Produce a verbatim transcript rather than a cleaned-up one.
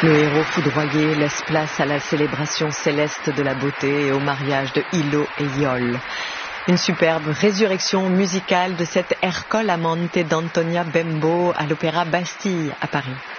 Le héros foudroyé laisse place à la célébration céleste de la beauté et au mariage de Ilo et Iole. Une superbe résurrection musicale de cette Ercole Amante d'Antonia Bembo à l'Opéra Bastille à Paris.